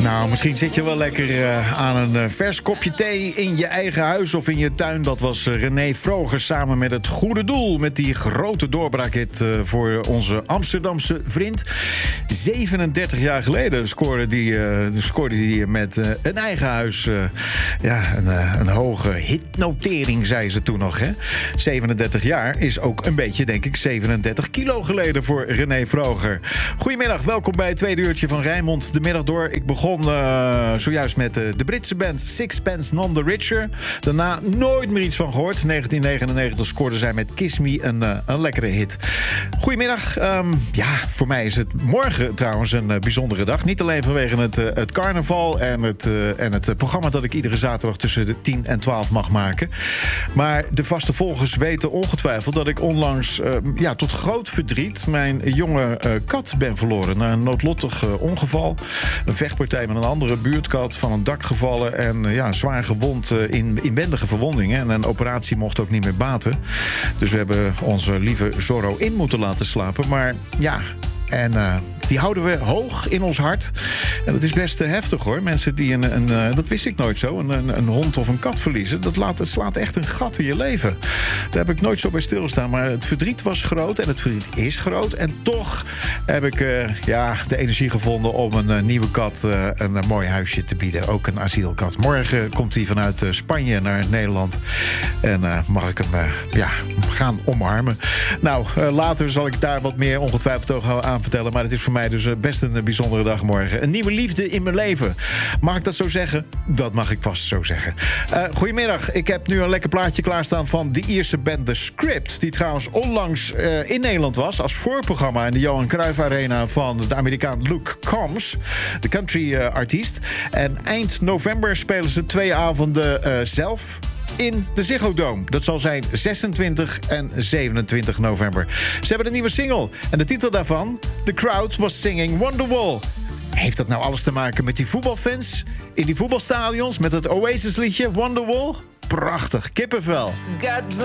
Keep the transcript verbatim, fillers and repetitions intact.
Nou, misschien zit je wel lekker uh, aan een uh, vers kopje thee in je eigen huis of in je tuin. Dat was uh, René Vroger samen met Het Goede Doel. Met die grote doorbraakhit uh, voor onze Amsterdamse vriend. zevenendertig jaar geleden scoorde die, uh, scoorde die met uh, een eigen huis. Uh, ja, een, uh, een hoge hitnotering, zei ze toen nog. Hè? zevenendertig jaar is ook een beetje, denk ik, zevenendertig kilo geleden voor René Vroger. Goedemiddag, welkom bij het tweede uurtje van Rijnmond de middag door. Ik begon uh, zojuist met uh, de Britse band Sixpence None the Richer. Daarna nooit meer iets van gehoord. negentien negenennegentig scoorde zij met Kiss Me een, uh, een lekkere hit. Goedemiddag. Um, ja, voor mij is het morgen trouwens een uh, bijzondere dag. Niet alleen vanwege het, uh, het carnaval en het, uh, en het uh, programma dat ik iedere zaterdag tussen de tien en twaalf mag maken. Maar de vaste volgers weten ongetwijfeld dat ik onlangs uh, ja, tot groot verdriet mijn jonge uh, kat ben verloren. Na een noodlottig uh, ongeval. Een vechtpartij met een andere buurtkat, van een dak gevallen en uh, ja, zwaar gewond uh, in inwendige verwondingen. En een operatie mocht ook niet meer baten. Dus we hebben onze lieve Zorro in moeten laten slapen. Maar ja, en uh, die houden we hoog in ons hart. En dat is best uh, heftig hoor. Mensen die een, een uh, dat wist ik nooit zo, een, een, een hond of een kat verliezen. Dat laat, het slaat echt een gat in je leven. Daar heb ik nooit zo bij stilgestaan. Maar het verdriet was groot en het verdriet is groot. En toch heb ik uh, ja, de energie gevonden om een uh, nieuwe kat uh, een uh, mooi huisje te bieden. Ook een asielkat. Morgen komt hij vanuit uh, Spanje naar Nederland. En uh, mag ik hem uh, ja, gaan omarmen. Nou, uh, later zal ik daar wat meer ongetwijfeld over aan vertellen. Maar het is voor mij dus best een bijzondere dag morgen. Een nieuwe liefde in mijn leven. Mag ik dat zo zeggen? Dat mag ik vast zo zeggen. Uh, goedemiddag. Ik heb nu een lekker plaatje klaarstaan van de Ierse band The Script. Die trouwens onlangs uh, in Nederland was als voorprogramma in de Johan Cruijff Arena van de Amerikaan Luke Combs. De country uh, artiest. En eind november spelen ze twee avonden uh, zelf in de Ziggo Dome. Dat zal zijn zesentwintig en zevenentwintig november. Ze hebben een nieuwe single. En de titel daarvan, The Crowd Was Singing Wonderwall. Heeft dat nou alles te maken met die voetbalfans in die voetbalstadions met het Oasis liedje Wonderwall? Prachtig, kippenvel.